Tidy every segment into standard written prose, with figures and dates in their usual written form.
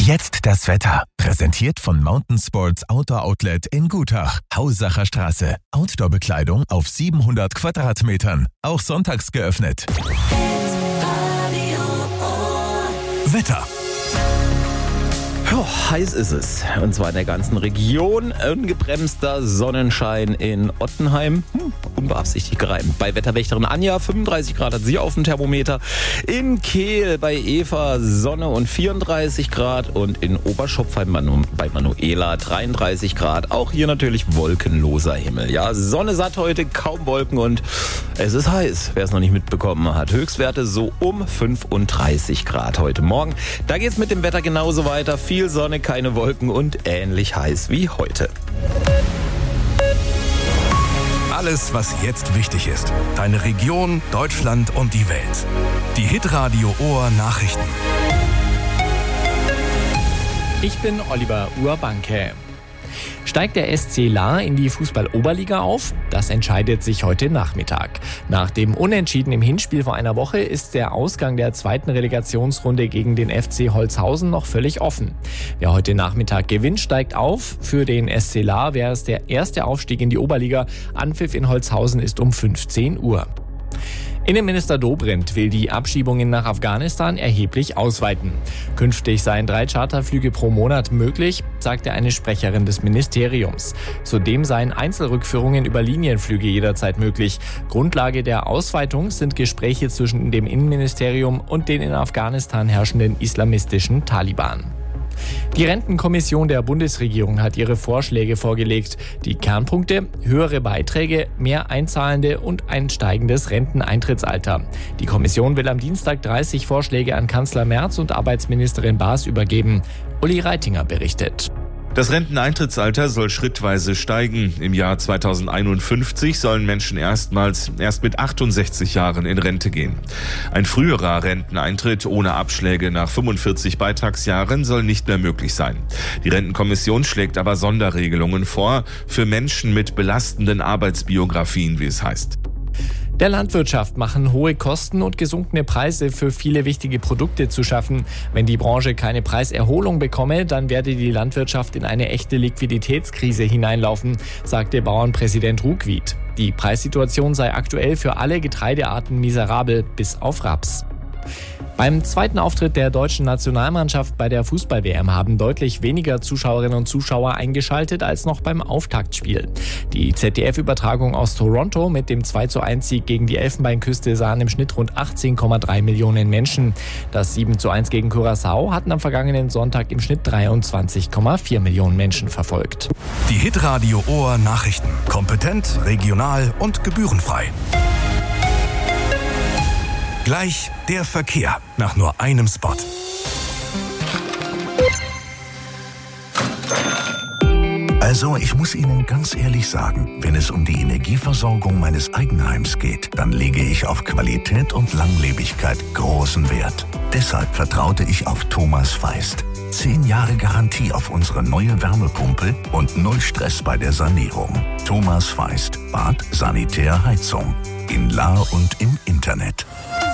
Jetzt das Wetter. Präsentiert von Mountain Sports Outdoor Outlet in Gutach. Hausacher Straße. Outdoor-Bekleidung auf 700 Quadratmetern. Auch sonntags geöffnet. Wetter. Oh, heiß ist es. Und zwar in der ganzen Region. Ungebremster Sonnenschein in Ottenheim. Unbeabsichtigt gereimt. Bei Wetterwächterin Anja 35 Grad hat sie auf dem Thermometer. In Kehl bei Eva Sonne und 34 Grad. Und in Oberschopfheim bei Manuela 33 Grad. Auch hier natürlich wolkenloser Himmel. Ja, Sonne satt heute, kaum Wolken und es ist heiß. Wer es noch nicht mitbekommen hat. Höchstwerte so um 35 Grad heute Morgen. Da geht's mit dem Wetter genauso weiter. Viel Sonne, keine Wolken und ähnlich heiß wie heute. Alles, was jetzt wichtig ist. Deine Region, Deutschland und die Welt. Die Hitradio Ohr Nachrichten. Ich bin Oliver Urbanke. Steigt der SC Lahr in die Fußball-Oberliga auf? Das entscheidet sich heute Nachmittag. Nach dem Unentschieden im Hinspiel vor einer Woche ist der Ausgang der zweiten Relegationsrunde gegen den FC Holzhausen noch völlig offen. Wer heute Nachmittag gewinnt, steigt auf. Für den SC Lahr wäre es der erste Aufstieg in die Oberliga. Anpfiff in Holzhausen ist um 15 Uhr. Innenminister Dobrindt will die Abschiebungen nach Afghanistan erheblich ausweiten. Künftig seien 3 Charterflüge pro Monat möglich, sagte eine Sprecherin des Ministeriums. Zudem seien Einzelrückführungen über Linienflüge jederzeit möglich. Grundlage der Ausweitung sind Gespräche zwischen dem Innenministerium und den in Afghanistan herrschenden islamistischen Taliban. Die Rentenkommission der Bundesregierung hat ihre Vorschläge vorgelegt. Die Kernpunkte: höhere Beiträge, mehr Einzahlende und ein steigendes Renteneintrittsalter. Die Kommission will am Dienstag 30 Vorschläge an Kanzler Merz und Arbeitsministerin Baas übergeben. Uli Reitinger berichtet. Das Renteneintrittsalter soll schrittweise steigen. Im Jahr 2051 sollen Menschen erst mit 68 Jahren in Rente gehen. Ein früherer Renteneintritt ohne Abschläge nach 45 Beitragsjahren soll nicht mehr möglich sein. Die Rentenkommission schlägt aber Sonderregelungen vor für Menschen mit belastenden Arbeitsbiografien, wie es heißt. Der Landwirtschaft machen hohe Kosten und gesunkene Preise für viele wichtige Produkte zu schaffen. Wenn die Branche keine Preiserholung bekomme, dann werde die Landwirtschaft in eine echte Liquiditätskrise hineinlaufen, sagte Bauernpräsident Ruckwied. Die Preissituation sei aktuell für alle Getreidearten miserabel, bis auf Raps. Beim zweiten Auftritt der deutschen Nationalmannschaft bei der Fußball-WM haben deutlich weniger Zuschauerinnen und Zuschauer eingeschaltet als noch beim Auftaktspiel. Die ZDF-Übertragung aus Toronto mit dem 2:1-Sieg gegen die Elfenbeinküste sahen im Schnitt rund 18,3 Millionen Menschen. Das 7:1 gegen Curaçao hatten am vergangenen Sonntag im Schnitt 23,4 Millionen Menschen verfolgt. Die Hitradio Ohr Nachrichten. Kompetent, regional und gebührenfrei. Gleich der Verkehr nach nur einem Spot. Also, ich muss Ihnen ganz ehrlich sagen, wenn es um die Energieversorgung meines Eigenheims geht, dann lege ich auf Qualität und Langlebigkeit großen Wert. Deshalb vertraute ich auf Thomas Feist. 10 Jahre Garantie auf unsere neue Wärmepumpe und 0 Stress bei der Sanierung. Thomas Feist, Bad, Sanitär, Heizung. In Lahr und im Internet.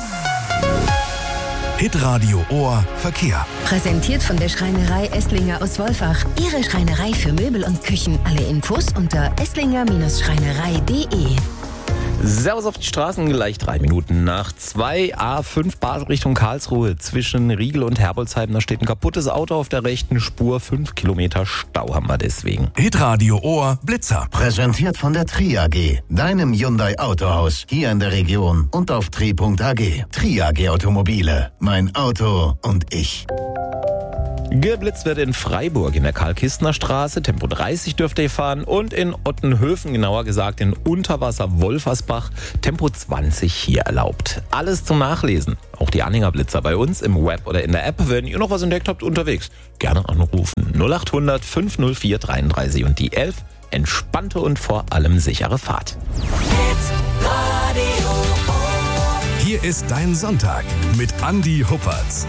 Hitradio Ohr Verkehr. Präsentiert von der Schreinerei Esslinger aus Wolfach. Ihre Schreinerei für Möbel und Küchen. Alle Infos unter esslinger-schreinerei.de. Servus auf die Straßen, gleich 3 Minuten nach 2. A5 Basel Richtung Karlsruhe. Zwischen Riegel und Herbolzheim, da steht ein kaputtes Auto auf der rechten Spur. 5 Kilometer Stau haben wir deswegen. Hitradio Ohr Blitzer. Präsentiert von der Tri AG, deinem Hyundai Autohaus. Hier in der Region und auf tri.ag. Tri AG Automobile. Mein Auto und ich. Geblitzt wird in Freiburg in der Karl-Kistner Straße, Tempo 30 dürft ihr fahren, und in Ottenhöfen, genauer gesagt in Unterwasser-Wolfersbach, Tempo 20 hier erlaubt. Alles zum Nachlesen, auch die Anhängerblitzer bei uns im Web oder in der App. Wenn ihr noch was entdeckt habt unterwegs, gerne anrufen. 0800 504 33 und die 11. Entspannte und vor allem sichere Fahrt. Hier ist dein Sonntag mit Andi Huppertz.